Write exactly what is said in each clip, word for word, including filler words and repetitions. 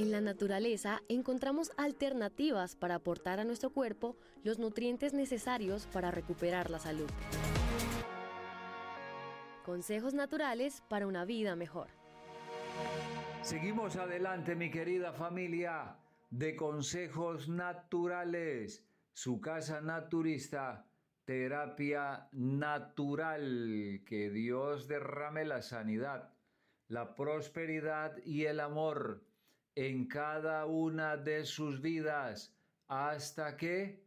En la naturaleza encontramos alternativas para aportar a nuestro cuerpo los nutrientes necesarios para recuperar la salud. Consejos naturales para una vida mejor. Seguimos adelante, mi querida familia de Consejos Naturales, su casa naturista, terapia natural. Que Dios derrame la sanidad, la prosperidad y el amor en cada una de sus vidas, hasta que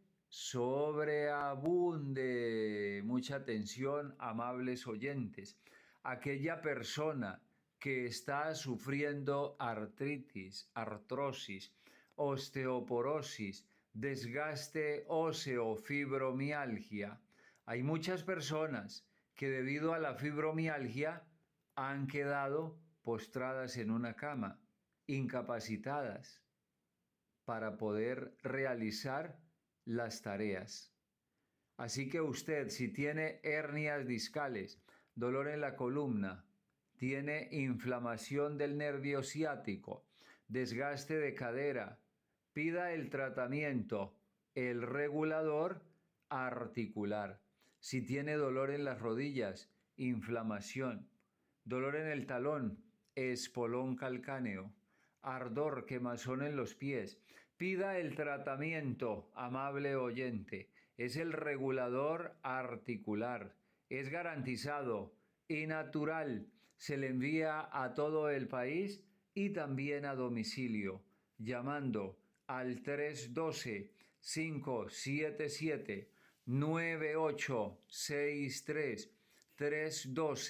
sobreabunde. Mucha atención, amables oyentes. Aquella persona que está sufriendo artritis, artrosis, osteoporosis, desgaste óseo, fibromialgia. Hay muchas personas que debido a la fibromialgia han quedado postradas en una cama, incapacitadas para poder realizar las tareas. Así que usted, si tiene hernias discales, dolor en la columna, tiene inflamación del nervio ciático, desgaste de cadera, pida el tratamiento, el regulador articular. Si tiene dolor en las rodillas, inflamación, dolor en el talón, espolón calcáneo, ardor, quemazón en los pies, pida el tratamiento, amable oyente. Es el regulador articular, es garantizado y natural. Se le envía a todo el país y también a domicilio, llamando al tres uno dos, cinco siete siete, nueve ocho seis tres, tres uno dos,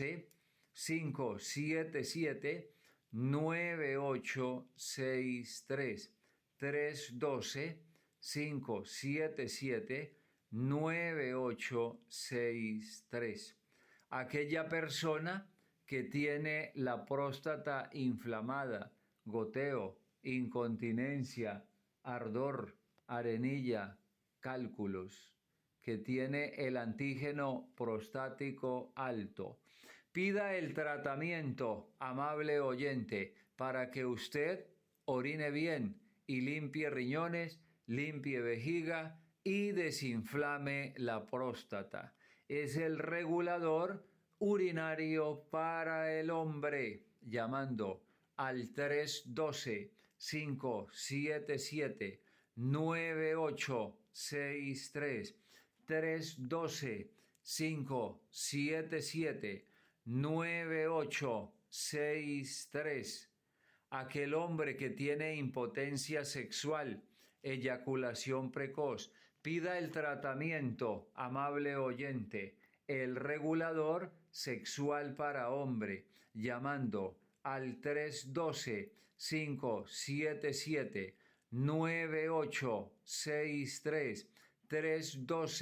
cinco siete siete, nueve ocho seis tres, tres uno dos, cinco siete siete, nueve ocho seis tres. Aquella persona que tiene la próstata inflamada, goteo, incontinencia, ardor, arenilla, cálculos, que tiene el antígeno prostático alto. Pida el tratamiento, amable oyente, para que usted orine bien y limpie riñones, limpie vejiga y desinflame la próstata. Es el regulador urinario para el hombre, llamando al tres uno dos, cinco siete siete, nueve ocho seis tres, tres uno dos, cinco siete siete, nueve ocho seis tres. Aquel hombre que tiene impotencia sexual, eyaculación precoz, pida el tratamiento, amable oyente, el regulador sexual para hombre, llamando al tres uno dos, cinco siete siete, nueve ocho seis tres, tres uno dos,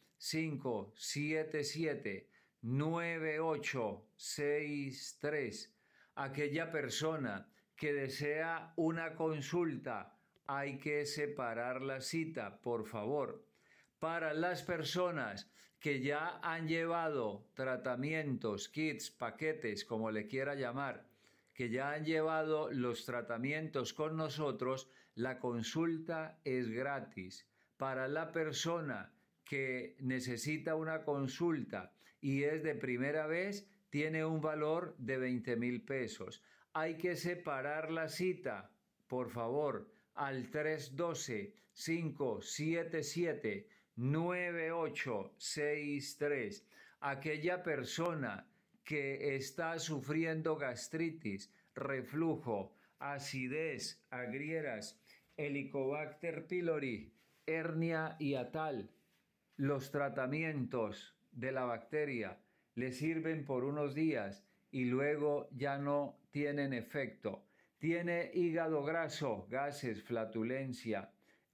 cinco siete siete, nueve ocho seis tres. Aquella persona que desea una consulta, hay que separar la cita, por favor. Para las personas que ya han llevado tratamientos, kits, paquetes, como le quiera llamar, que ya han llevado los tratamientos con nosotros, la consulta es gratis. Para la persona que necesita una consulta y es de primera vez, tiene un valor de veinte mil pesos. Hay que separar la cita, por favor, al tres uno dos, cinco siete siete, nueve ocho seis tres. Aquella persona que está sufriendo gastritis, reflujo, acidez, agrieras, Helicobacter pylori, hernia hiatal. Los tratamientos de la bacteria le sirven por unos días y luego ya no tienen efecto. Tiene hígado graso, gases, flatulencia,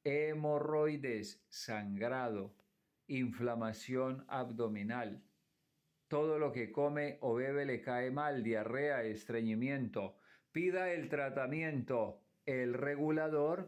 hemorroides, sangrado, inflamación abdominal. Todo lo que come o bebe le cae mal, diarrea, estreñimiento. Pida el tratamiento. El regulador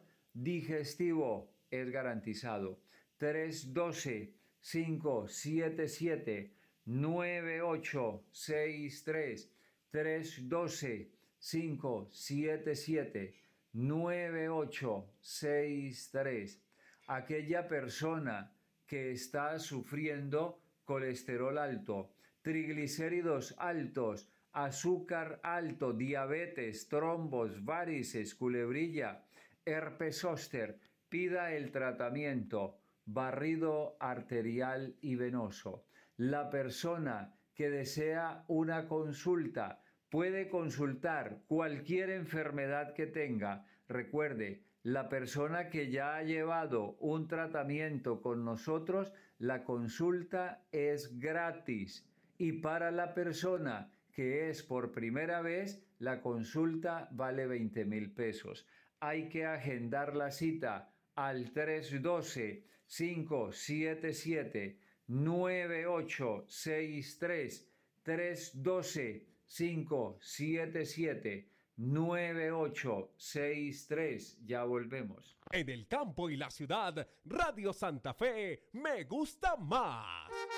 digestivo es garantizado. tres uno dos, cinco siete siete, nueve ocho seis tres, tres uno dos, cinco siete siete, nueve ocho seis tres. Aquella persona que está sufriendo colesterol alto, triglicéridos altos, azúcar alto, diabetes, trombos, varices, culebrilla, herpes zóster, pida el tratamiento, barrido arterial y venoso. La persona que desea una consulta puede consultar cualquier enfermedad que tenga. Recuerde, la persona que ya ha llevado un tratamiento con nosotros, la consulta es gratis. Y para la persona que es por primera vez, la consulta vale veinte mil pesos. Hay que agendar la cita al tres uno dos, cinco siete siete, nueve ocho seis tres, tres uno dos, cinco siete siete, nueve ocho seis tres. Ya volvemos. En el campo y la ciudad, Radio Santa Fe me gusta más.